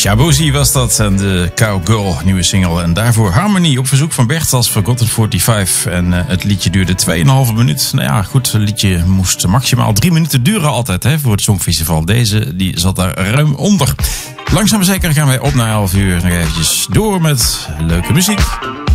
Shabozy was dat en de Cowgirl, nieuwe single. En daarvoor Harmony op verzoek van Bert als Forgotten 45. En het liedje duurde 2,5 minuut. Nou ja, goed, het liedje moest maximaal 3 minuten duren altijd voor het Songfestival. Deze die zat daar ruim onder. Langzaam maar zeker gaan wij op naar 11 uur nog eventjes door met leuke muziek.